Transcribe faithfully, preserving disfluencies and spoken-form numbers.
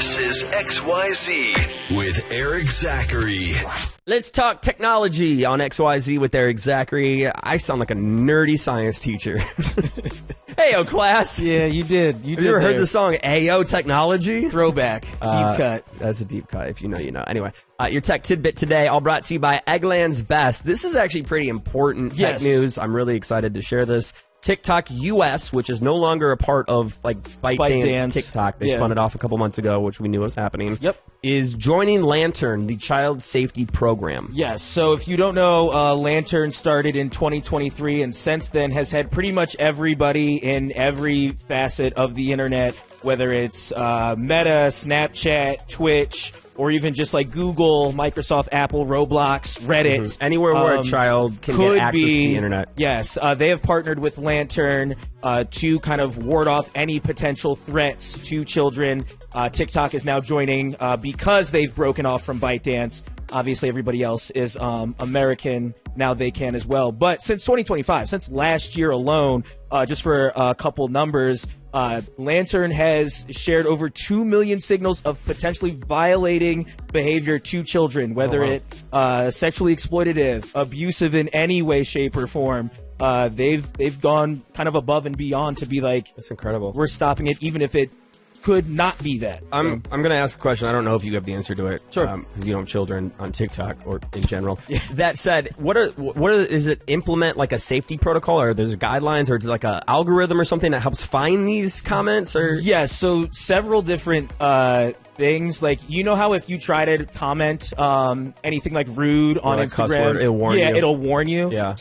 This is X Y Z with Eric Zachary. Let's talk technology on X Y Z with Eric Zachary. I sound like a nerdy science teacher. Heyo, class. Yeah, you did. You Have did you ever there. heard the song Ayo Technology? Throwback. Deep Uh, cut. That's a deep cut. If you know, you know. Anyway, uh, your tech tidbit today, all brought to you by Eggland's Best. This is actually pretty important tech Yes. news. I'm really excited to share this. TikTok U S, which is no longer a part of like ByteDance, ByteDance. TikTok, they Yeah. spun it off a couple months ago, which we knew was happening. Yep. Is joining Lantern, the child safety program. Yes, so if you don't know, uh, Lantern started in twenty twenty-three and since then has had pretty much everybody in every facet of the internet, whether it's uh, Meta, Snapchat, Twitch, or even just like Google, Microsoft, Apple, Roblox, Reddit. Mhm. Anywhere where a Um, child can could get access be, to the internet. Yes, uh, they have partnered with Lantern uh, to kind of ward off any potential threats to children. Uh, TikTok is now joining uh, because they've broken off from ByteDance. Obviously, everybody else is um, American. Now they can as well. But since twenty twenty-five, since last year alone, uh, just for a couple numbers, uh, Lantern has shared over two million signals of potentially violating behavior to children, whether Oh, wow. it uh, sexually exploitative, abusive in any way, shape, or form. Uh, they've they've gone kind of above and beyond to be like, That's incredible. we're stopping it, even if it could not be that. I'm I'm gonna ask a question. I don't know if you have the answer to it. Sure. Because you don't have children on TikTok or in general. That said, what are what are, is it implement like a safety protocol or there's guidelines or is it like a algorithm or something that helps find these comments or? Yes, so several different uh, things. Like, you know how if you try to comment um, anything like rude on like cuss Instagram, word, it'll warn yeah, you. it'll warn you. Yeah.